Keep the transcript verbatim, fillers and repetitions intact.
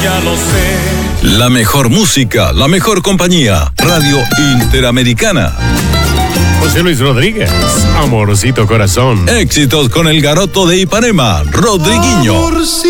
ya lo sé. La mejor música, la mejor compañía. Radio Interamericana. José Luis Rodríguez, Amorcito Corazón. Éxitos con el garoto de Ipanema, Rodriguinho. Amorcito